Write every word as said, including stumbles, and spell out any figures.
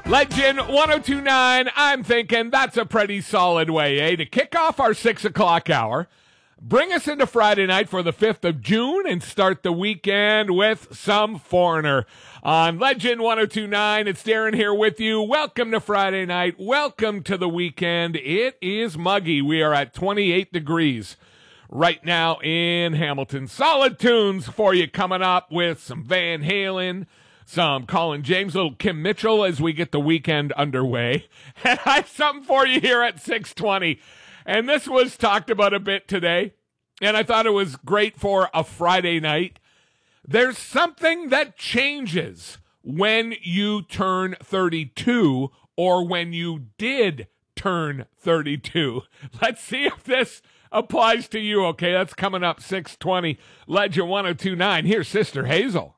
Legend ten twenty-nine, I'm thinking that's a pretty solid way, eh? To kick off our six o'clock hour, bring us into Friday night for the fifth of June and start the weekend with some Foreigner. On Legend ten twenty-nine, it's Darren here with you. Welcome to Friday night. Welcome to the weekend. It is muggy. We are at twenty-eight degrees right now in Hamilton. Solid tunes for you coming up with some Van Halen, some Colin James, little Kim Mitchell as we get the weekend underway. And I have something for you here at six twenty. And this was talked about a bit today, and I thought it was great for a Friday night. There's something that changes when you turn thirty-two or when you did turn thirty-two. Let's see if this applies to you, okay? That's coming up six twenty. Legend ten twenty-nine. Here's Sister Hazel.